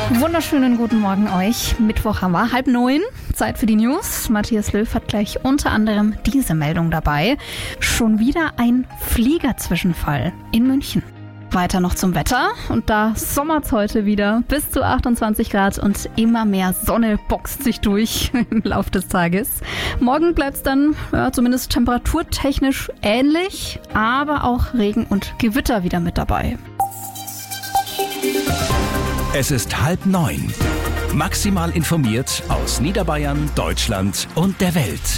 Wunderschönen guten Morgen euch. Mittwoch haben wir 8:30. Zeit für die News. Matthias Löw hat gleich unter anderem diese Meldung dabei. Schon wieder ein Fliegerzwischenfall in München. Weiter noch zum Wetter und da sommert's heute wieder bis zu 28 Grad und immer mehr Sonne boxt sich durch im Laufe des Tages. Morgen bleibt's dann zumindest temperaturtechnisch ähnlich, aber auch Regen und Gewitter wieder mit dabei. Es ist 8:30. Maximal informiert aus Niederbayern, Deutschland und der Welt.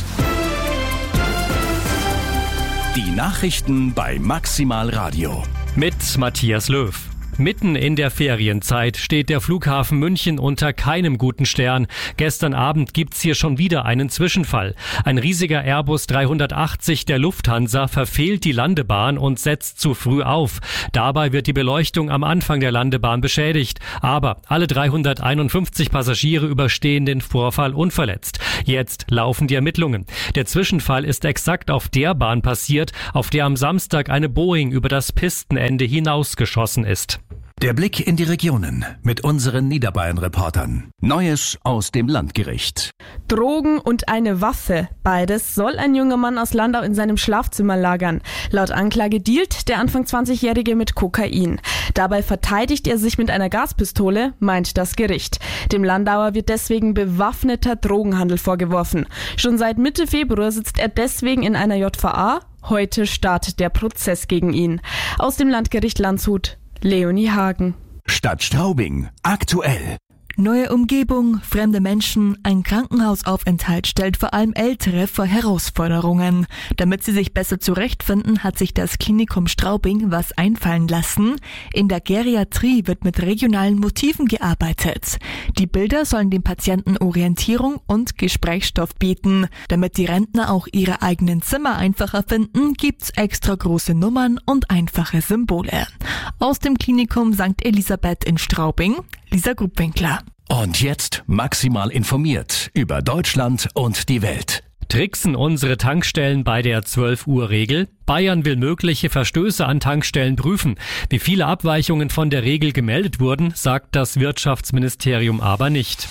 Die Nachrichten bei Maximal Radio. Mit Matthias Löw. Mitten in der Ferienzeit steht der Flughafen München unter keinem guten Stern. Gestern Abend gibt's hier schon wieder einen Zwischenfall. Ein riesiger Airbus 380 der Lufthansa verfehlt die Landebahn und setzt zu früh auf. Dabei wird die Beleuchtung am Anfang der Landebahn beschädigt. Aber alle 351 Passagiere überstehen den Vorfall unverletzt. Jetzt laufen die Ermittlungen. Der Zwischenfall ist exakt auf der Bahn passiert, auf der am Samstag eine Boeing über das Pistenende hinausgeschossen ist. Der Blick in die Regionen mit unseren Niederbayern-Reportern. Neues aus dem Landgericht. Drogen und eine Waffe. Beides soll ein junger Mann aus Landau in seinem Schlafzimmer lagern. Laut Anklage dealt der Anfang 20-Jährige mit Kokain. Dabei verteidigt er sich mit einer Gaspistole, meint das Gericht. Dem Landauer wird deswegen bewaffneter Drogenhandel vorgeworfen. Schon seit Mitte Februar sitzt er deswegen in einer JVA. Heute startet der Prozess gegen ihn. Aus dem Landgericht Landshut, Leonie Hagen. Stadt Straubing. Aktuell. Neue Umgebung, fremde Menschen, ein Krankenhausaufenthalt stellt vor allem Ältere vor Herausforderungen. Damit sie sich besser zurechtfinden, hat sich das Klinikum Straubing was einfallen lassen. In der Geriatrie wird mit regionalen Motiven gearbeitet. Die Bilder sollen den Patienten Orientierung und Gesprächsstoff bieten. Damit die Rentner auch ihre eigenen Zimmer einfacher finden, gibt's extra große Nummern und einfache Symbole. Aus dem Klinikum St. Elisabeth in Straubing, Lisa Grubwinkler. Und jetzt maximal informiert über Deutschland und die Welt. Tricksen unsere Tankstellen bei der 12-Uhr-Regel? Bayern will mögliche Verstöße an Tankstellen prüfen. Wie viele Abweichungen von der Regel gemeldet wurden, sagt das Wirtschaftsministerium aber nicht.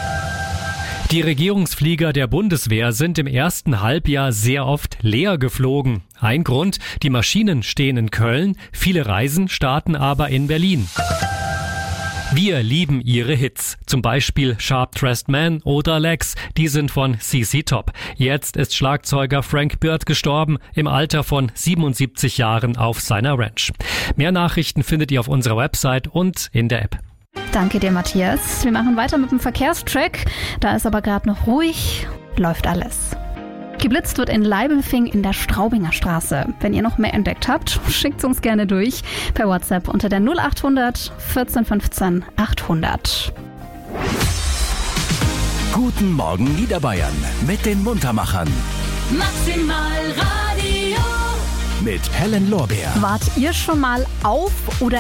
Die Regierungsflieger der Bundeswehr sind im ersten Halbjahr sehr oft leer geflogen. Ein Grund, die Maschinen stehen in Köln, viele Reisen starten aber in Berlin. Wir lieben ihre Hits, zum Beispiel Sharp Dressed Man oder Legs, die sind von CC Top. Jetzt ist Schlagzeuger Frank Bird gestorben, im Alter von 77 Jahren auf seiner Ranch. Mehr Nachrichten findet ihr auf unserer Website und in der App. Danke dir, Matthias. Wir machen weiter mit dem Verkehrstrack. Da ist aber gerade noch ruhig, läuft alles. Geblitzt wird in Leibelfing in der Straubinger Straße. Wenn ihr noch mehr entdeckt habt, schickt uns gerne durch per WhatsApp unter der 0800 14 15 800. Guten Morgen Niederbayern mit den Muntermachern. Maximal Radio. Mit Helen Lorbeer. Wart ihr schon mal auf oder